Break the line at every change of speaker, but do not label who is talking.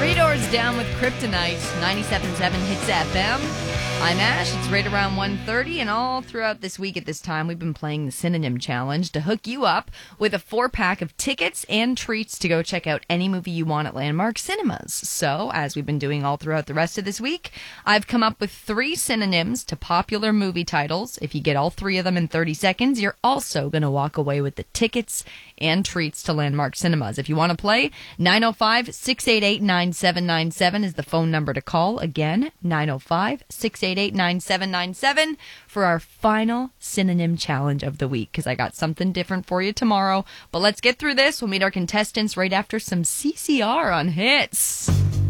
Three Doors Down with Kryptonite, 97.7 Hits FM. I'm Ash. It's right around 1:30, and all throughout this week at this time, we've been playing the Synonym Challenge to hook you up with a 4-pack of tickets and treats to go check out any movie you want at Landmark Cinemas. So, as we've been doing all throughout the rest of this week, I've come up with 3 synonyms to popular movie titles. If you get all 3 of them in 30 seconds, you're also going to walk away with the tickets and treats to Landmark Cinemas. If you want to play, 905-688-9797 is the phone number to call. Again, 905-688-9797 for our final synonym challenge of the week, because I got something different for you tomorrow. But let's get through this. We'll meet our contestants right after some CCR on Hits.